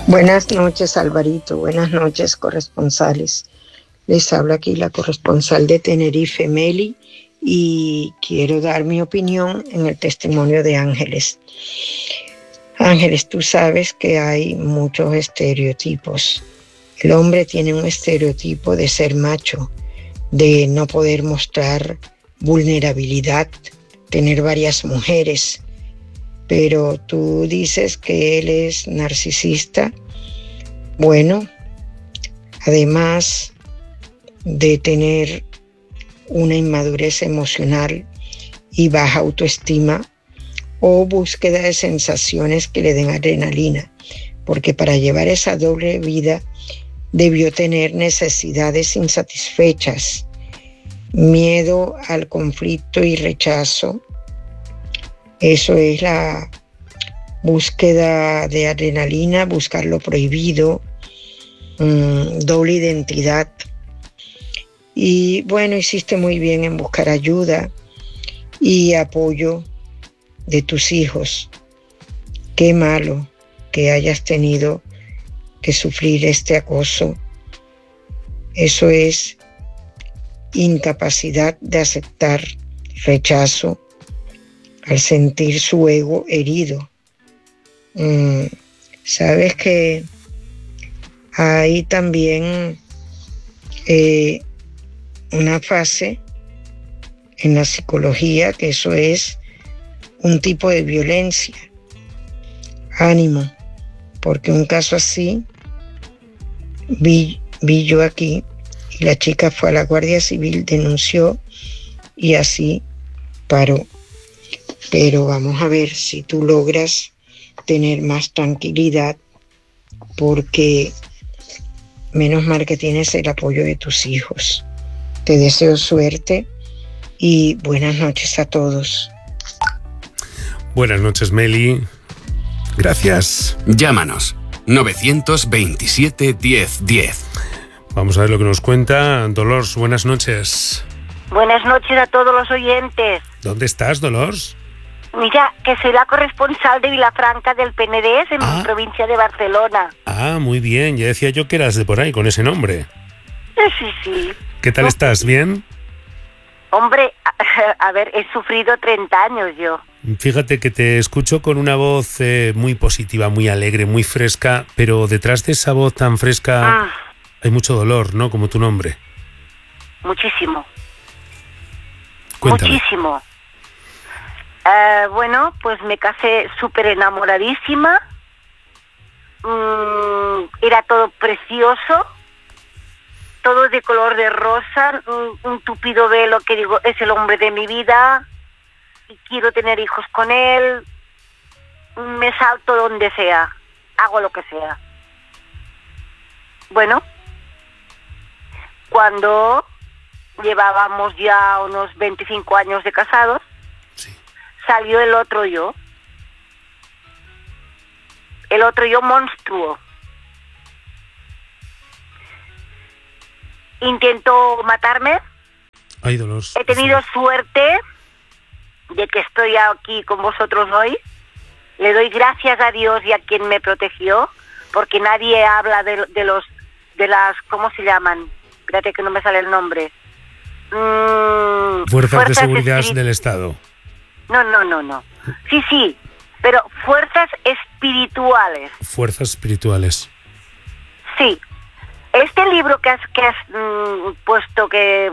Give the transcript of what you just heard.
Buenas noches, Alvarito. Buenas noches, corresponsales. Les habla aquí la corresponsal de Tenerife, Meli, y quiero dar mi opinión en el testimonio de Ángeles. Ángeles, tú sabes que hay muchos estereotipos. El hombre tiene un estereotipo de ser macho, de no poder mostrar vulnerabilidad, tener varias mujeres. Pero tú dices que él es narcisista. Bueno, además de tener una inmadurez emocional y baja autoestima o búsqueda de sensaciones que le den adrenalina, porque para llevar esa doble vida debió tener necesidades insatisfechas, miedo al conflicto y rechazo. Eso es la búsqueda de adrenalina, buscar lo prohibido, doble identidad. Y bueno, hiciste muy bien en buscar ayuda y apoyo de tus hijos. Qué malo que hayas tenido que sufrir este acoso. Eso es incapacidad de aceptar rechazo al sentir su ego herido. Sabes que hay también una fase en la psicología que eso es un tipo de violencia. Ánimo, porque un caso así vi yo aquí, y la chica fue a la Guardia Civil, denunció y así paró. Pero vamos a ver si tú logras tener más tranquilidad, porque menos mal que tienes el apoyo de tus hijos. Te deseo suerte y buenas noches a todos. Buenas noches, Meli. Gracias. Llámanos 927 10 10. Vamos a ver lo que nos cuenta Dolors. Buenas noches. Buenas noches a todos los oyentes. ¿Dónde estás, Dolors? Mira, que soy la corresponsal de Vilafranca del Penedés en mi provincia de Barcelona. Ah, muy bien. Ya decía yo que eras de por ahí con ese nombre. Sí. ¿Qué tal estás? ¿Bien? Hombre, a ver, he sufrido 30 años yo. Fíjate que te escucho con una voz muy positiva, muy alegre, muy fresca, pero detrás de esa voz tan fresca hay mucho dolor, ¿no? Como tu nombre. Muchísimo. Cuéntame. Muchísimo. Bueno, pues me casé súper enamoradísima. Era todo precioso. Todo de color de rosa. Un tupido velo que digo, es el hombre de mi vida. Y quiero tener hijos con él. Me salto donde sea. Hago lo que sea. Bueno, cuando llevábamos ya unos 25 años de casados, salió el otro yo. El otro yo monstruo. Intentó matarme. Ay, Dolores. He tenido suerte de que estoy aquí con vosotros hoy. Le doy gracias a Dios y a quien me protegió, porque nadie habla de las, ¿cómo se llaman? Espérate que no me sale el nombre. Fuerzas de seguridad del Estado. No. Sí, pero fuerzas espirituales. Fuerzas espirituales. Sí. Este libro que has puesto, que